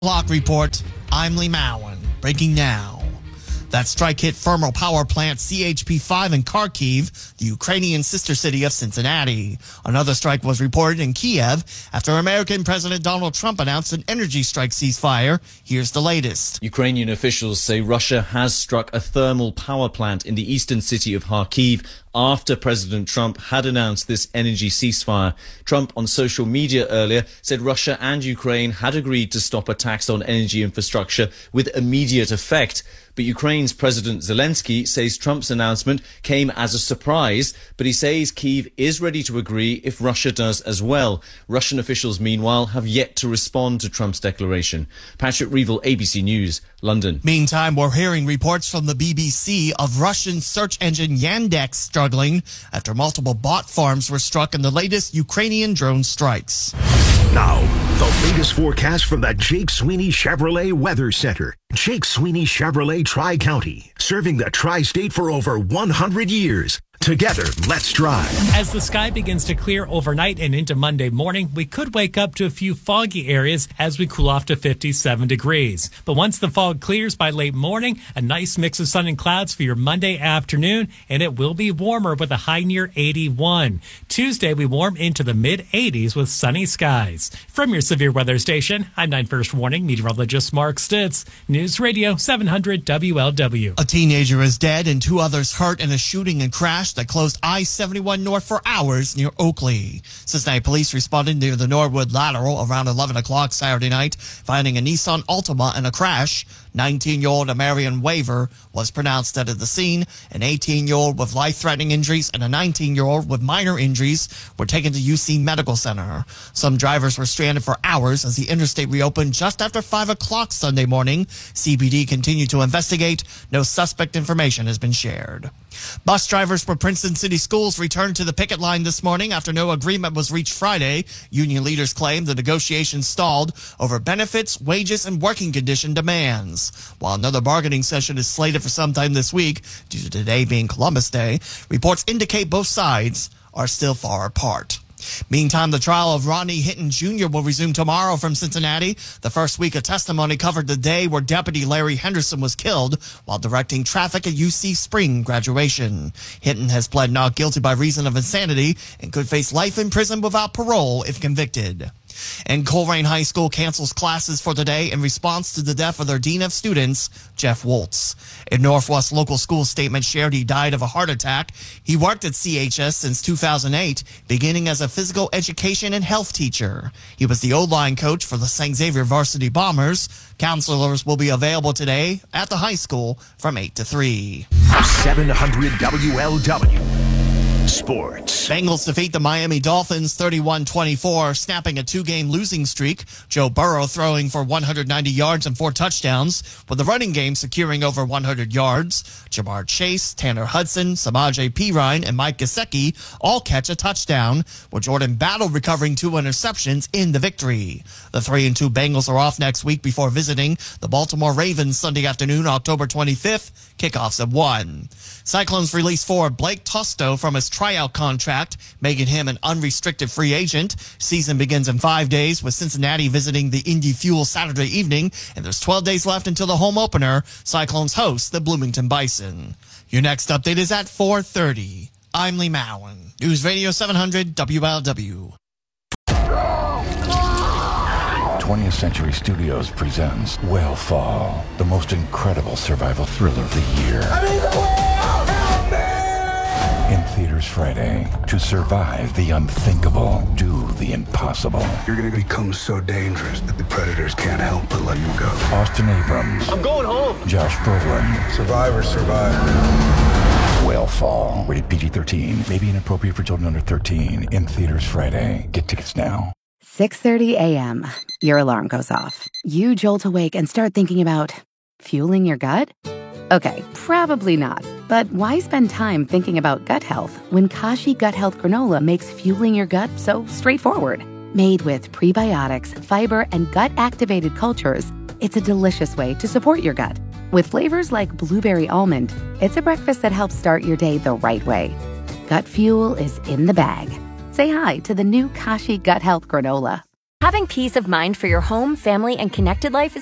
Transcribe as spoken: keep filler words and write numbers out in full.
Clock report. I'm Lee Mowen. Breaking now. That strike hit thermal power plant C H P five in Kharkiv, the Ukrainian sister city of Cincinnati. Another strike was reported in Kiev after American President Donald Trump announced an energy strike ceasefire. Here's the latest. Ukrainian officials say Russia has struck a thermal power plant in the eastern city of Kharkiv after President Trump had announced this energy ceasefire. Trump on social media earlier said Russia and Ukraine had agreed to stop attacks on energy infrastructure with immediate effect. But Ukraine's President Zelensky says Trump's announcement came as a surprise, but he says Kyiv is ready to agree if Russia does as well. Russian officials, meanwhile, have yet to respond to Trump's declaration. Patrick Reevell, A B C News, London. Meantime, we're hearing reports from the B B C of Russian search engine Yandex struggling after multiple bot farms were struck in the latest Ukrainian drone strikes. Now, the latest forecast from the Jake Sweeney Chevrolet Weather Center. Jake Sweeney Chevrolet Tri-County, serving the Tri-State for over one hundred years. Together, let's drive. As the sky begins to clear overnight and into Monday morning, we could wake up to a few foggy areas as we cool off to fifty-seven degrees. But once the fog clears by late morning, a nice mix of sun and clouds for your Monday afternoon, and it will be warmer with a high near eighty-one. Tuesday, we warm into the mid eighties with sunny skies. From your severe weather station, I'm nine First Warning meteorologist Mark Stitz. News Radio seven hundred W L W. A teenager is dead and two others hurt in a shooting and crash that closed I seventy-one North for hours near Oakley. Cincinnati police responded near the Norwood Lateral around eleven o'clock Saturday night, finding a Nissan Altima in a crash. nineteen-year-old Marion Waver was pronounced dead at the scene. An eighteen-year-old with life-threatening injuries and a nineteen-year-old with minor injuries were taken to U C Medical Center. Some drivers were stranded for hours as the interstate reopened just after five o'clock Sunday morning. C B D continued to investigate. No suspect information has been shared. Bus drivers for Princeton City Schools returned to the picket line this morning after no agreement was reached Friday. Union leaders claimed the negotiations stalled over benefits, wages, and working condition demands. While another bargaining session is slated for sometime this week, due to today being Columbus Day, reports indicate both sides are still far apart. Meantime, the trial of Rodney Hinton Junior will resume tomorrow from Cincinnati. The first week of testimony covered the day where Deputy Larry Henderson was killed while directing traffic at U C spring graduation. Hinton has pled not guilty by reason of insanity and could face life in prison without parole if convicted. And Colerain High School cancels classes for today in response to the death of their Dean of Students, Jeff Woltz. A Northwest local school statement shared he died of a heart attack. He worked at C H S since two thousand eight, beginning as a physical education and health teacher. He was the O-line coach for the Saint Xavier Varsity Bombers. Counselors will be available today at the high school from eight to three. seven hundred W L W. Sports. Bengals defeat the Miami Dolphins thirty-one twenty-four, snapping a two-game losing streak. Joe Burrow throwing for one hundred ninety yards and four touchdowns, with the running game securing over one hundred yards. Jamar Chase, Tanner Hudson, Samaje Perine, and Mike Gesicki all catch a touchdown, with Jordan Battle recovering two interceptions in the victory. The three and two Bengals are off next week before visiting the Baltimore Ravens Sunday afternoon, October twenty-fifth. Kickoffs at one. Cyclones released forward Blake Tosto from his tryout contract, making him an unrestricted free agent. Season begins in five days with Cincinnati visiting the Indy Fuel Saturday evening, and there's twelve days left until the home opener. Cyclones host the Bloomington Bison. Your next update is at four thirty. I'm Lee Mowen. News Radio seven hundred W L W. twentieth Century Studios presents Whale Fall, the most incredible survival thriller of the year. I need the whale! Help me! In theaters Friday. To survive the unthinkable, do the impossible. You're gonna become so dangerous that the predators can't help but let you go. Austin Abrams. I'm going home! Josh Brolin. Survivor, survivor. Whale Fall. Rated P G thirteen. May be inappropriate for children under thirteen. In theaters Friday. Get tickets now. six thirty a.m. Your alarm goes off. You jolt awake and start thinking about fueling your gut? Okay, probably not. But why spend time thinking about gut health when Kashi Gut Health Granola makes fueling your gut so straightforward? Made with prebiotics, fiber, and gut-activated cultures, it's a delicious way to support your gut. With flavors like blueberry almond, it's a breakfast that helps start your day the right way. Gut fuel is in the bag. Say hi to the new Kashi Gut Health Granola. Having peace of mind for your home, family, and connected life is